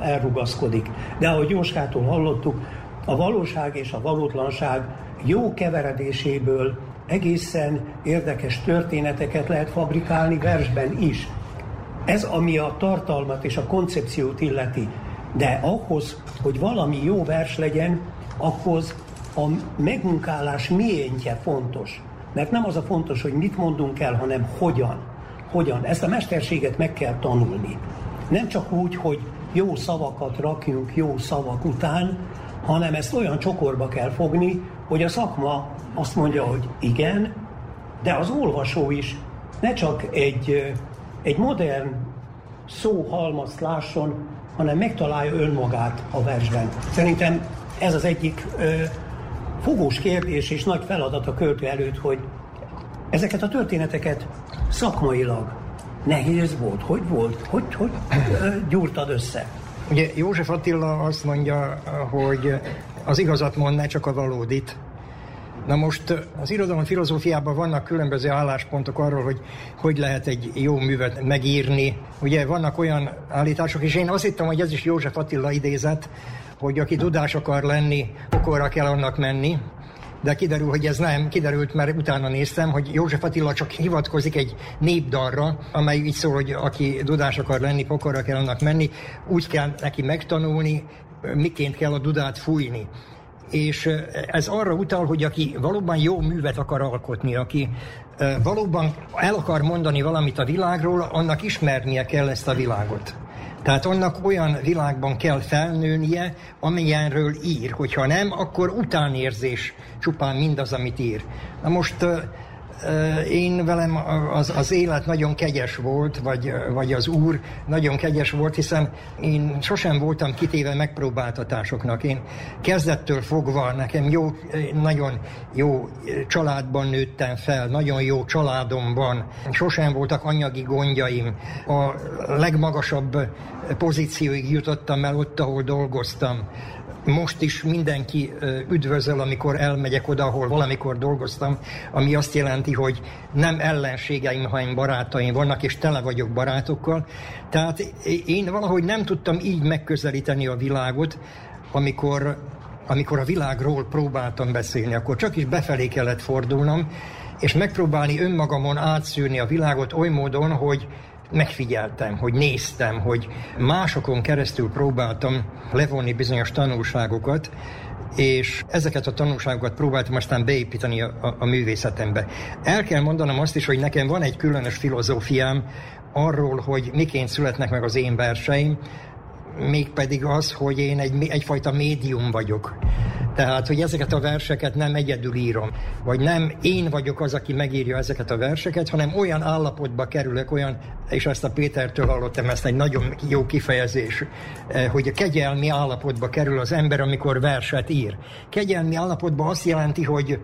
elrugaszkodik. De ahogy Jóskától hallottuk, a valóság és a valótlanság jó keveredéséből egészen érdekes történeteket lehet fabrikálni versben is. Ez ami a tartalmat és a koncepciót illeti. De ahhoz, hogy valami jó vers legyen, ahhoz a megmunkálás miéntje fontos. Mert nem az a fontos, hogy mit mondunk el, hanem hogyan. Hogyan. Ezt a mesterséget meg kell tanulni. Nem csak úgy, hogy jó szavakat rakjunk jó szavak után, hanem ezt olyan csokorba kell fogni, hogy a szakma azt mondja, hogy igen, de az olvasó is ne csak egy modern szóhalmazt lásson, hanem megtalálja önmagát a versben. Szerintem ez az egyik fogós kérdés és nagy feladat a költő előtt, hogy ezeket a történeteket szakmailag nehéz volt. Hogy volt? Hogy gyúrtad össze? Ugye József Attila azt mondja, hogy az igazat mond, ne csak a valódit. Na most az irodalom filozófiában vannak különböző álláspontok arról, hogy lehet egy jó művet megírni. Ugye vannak olyan állítások, és én azt hittem, hogy ez is József Attila idézet, hogy aki tudás akar lenni, pokolra kell annak menni. De kiderül, hogy ez nem. Kiderült, mert utána néztem, hogy József Attila csak hivatkozik egy népdalra, amely így szól, hogy aki dudás akar lenni, pokolra kell annak menni, úgy kell neki megtanulni, miként kell a dudát fújni. És ez arra utal, hogy aki valóban jó művet akar alkotni, aki valóban el akar mondani valamit a világról, annak ismernie kell ezt a világot. Tehát annak olyan világban kell felnőnie, amilyenről ír. Hogyha nem, akkor utánérzés csupán mindaz, amit ír. Na most én velem az élet nagyon kegyes volt, vagy az Úr nagyon kegyes volt, hiszen én sosem voltam kitéve megpróbáltatásoknak. Én kezdettől fogva nekem nagyon jó családban nőttem fel, nagyon jó családomban. Sosem voltak anyagi gondjaim. A legmagasabb pozícióig jutottam el ott, ahol dolgoztam. Most is mindenki üdvözöl, amikor elmegyek oda, ahol valamikor dolgoztam, ami azt jelenti, hogy nem ellenségeim, hanem barátaim vannak, és tele vagyok barátokkal. Tehát én valahogy nem tudtam így megközelíteni a világot, amikor a világról próbáltam beszélni, akkor csak is befelé kellett fordulnom, és megpróbálni önmagamon átszűrni a világot oly módon, hogy megfigyeltem, hogy néztem, hogy másokon keresztül próbáltam levonni bizonyos tanulságokat, és ezeket a tanulságokat próbáltam aztán beépíteni a művészetembe. El kell mondanom azt is, hogy nekem van egy különös filozófiám arról, hogy miként születnek meg az én verseim, mégpedig az, hogy én egyfajta médium vagyok. Tehát, hogy ezeket a verseket nem egyedül írom, vagy nem én vagyok az, aki megírja ezeket a verseket, hanem olyan állapotba kerülök, és ezt a Pétertől hallottam, ezt egy nagyon jó kifejezés, hogy a kegyelmi állapotba kerül az ember, amikor verset ír. Kegyelmi állapotban azt jelenti,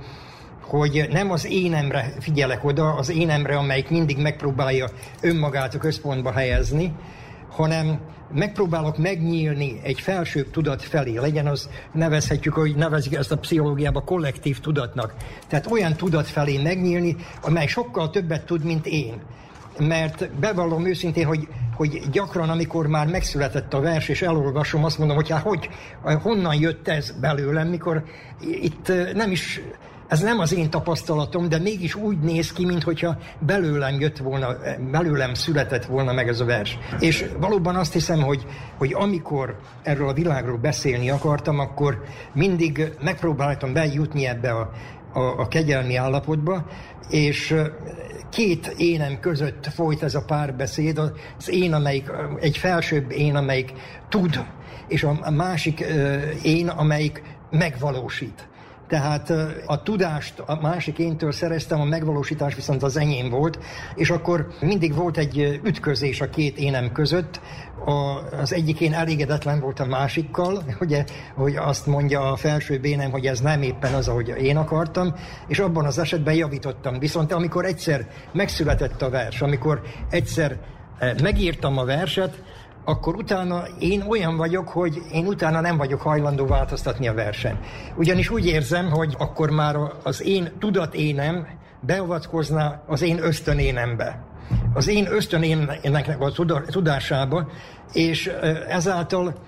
hogy nem az énemre figyelek oda, az énemre, amelyik mindig megpróbálja önmagát a központba helyezni, hanem megpróbálok megnyílni egy felsőbb tudat felé. Legyen az, nevezhetjük, hogy nevezik ezt a pszichológiában kollektív tudatnak. Tehát olyan tudat felé megnyílni, amely sokkal többet tud, mint én. Mert bevallom őszintén, hogy gyakran, amikor már megszületett a vers, és elolvasom, azt mondom, hogy honnan jött ez belőlem, mikor itt nem is... Ez nem az én tapasztalatom, de mégis úgy néz ki, mintha belőlem született volna meg ez a vers. És valóban azt hiszem, hogy amikor erről a világról beszélni akartam, akkor mindig megpróbáltam bejutni ebbe a kegyelmi állapotba, és két énem között folyt ez a párbeszéd, az én, amelyik egy felsőbb én, amelyik tud, és a másik én, amelyik megvalósít. Tehát a tudást a másik éntől szereztem, a megvalósítás viszont az enyém volt, és akkor mindig volt egy ütközés a két énem között. Az egyik én elégedetlen volt a másikkal, ugye, hogy azt mondja a felsőbb énem, hogy ez nem éppen az, ahogy én akartam, és abban az esetben javítottam. Viszont amikor egyszer megszületett a vers, amikor egyszer megírtam a verset, akkor utána én olyan vagyok, hogy én utána nem vagyok hajlandó változtatni a versen. Ugyanis úgy érzem, hogy akkor már az én tudaténem beavatkozna az én ösztönénembe. Az én ösztönénemnek a tudásába, és ezáltal